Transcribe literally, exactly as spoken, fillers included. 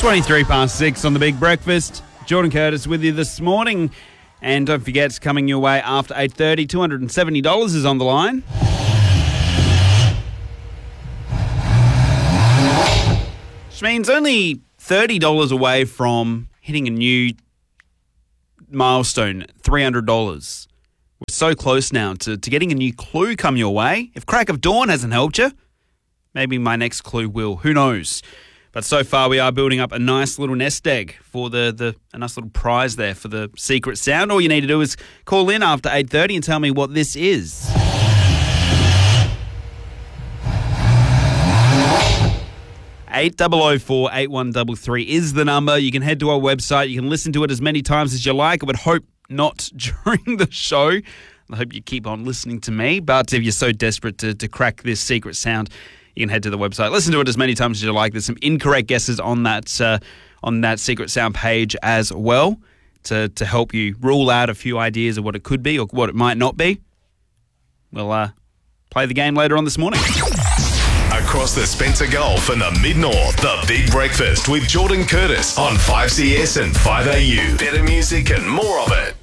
twenty-three past six on The Big Breakfast. Jordan Curtis with you this morning. And don't forget, coming your way after eight thirty, two hundred seventy dollars is on the line. Which means only thirty dollars away from hitting a new milestone, three hundred dollars. We're so close now to, to getting a new clue come your way. If Crack of Dawn hasn't helped you, maybe my next clue will. Who knows? But so far, we are building up a nice little nest egg for the, the a nice little prize there for the secret sound. All you need to do is call in after eight thirty and tell me what this is. eight oh oh four, eight one three three is the number. You can head to our website. You can listen to it as many times as you like. I would hope not during the show. I hope you keep on listening to me. But if you're so desperate to, to crack this secret sound, you can head to the website. Listen to it as many times as you like. There's some incorrect guesses on that uh, on that secret sound page as well to, to help you rule out a few ideas of what it could be or what it might not be. We'll uh, play the game later on this morning. Across the Spencer Gulf and the Mid-North, The Big Breakfast with Jordan Curtis on five C S and five A U. Better music and more of it.